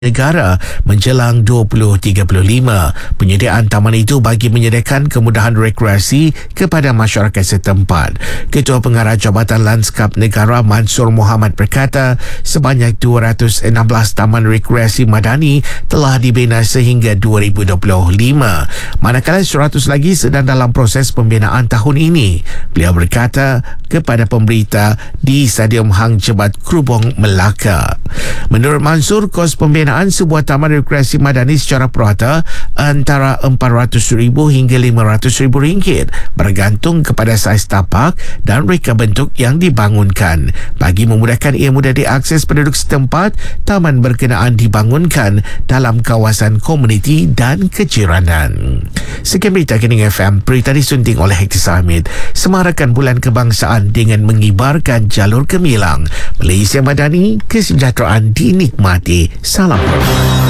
negara menjelang 2035. Penyediaan taman itu bagi menyediakan kemudahan rekreasi kepada masyarakat setempat. Ketua Pengarah Jabatan Lanskap Negara Mansur Mohamad berkata sebanyak 216 taman rekreasi madani telah dibina sehingga 2025. Manakala 100 lagi sedang dalam proses pembinaan tahun ini. Beliau berkata kepada pemberita di Stadium Hang Jebat Krubong, Melaka. Menurut Mansur, kos pembinaan sebuah taman rekreasi madani secara purata antara RM400,000 hingga RM500,000 bergantung kepada saiz tapak dan reka bentuk yang dibangunkan. Bagi memudahkan ia mudah diakses penduduk setempat, taman berkenaan dibangunkan dalam kawasan komuniti dan kejiranan. Sekian berita Kening FM, berita disunting oleh Hekti Hamid. Semarakan Bulan Kebangsaan dengan mengibarkan jalur gemilang. Malaysia Madani, kesejahteraan dinikmati. Salam.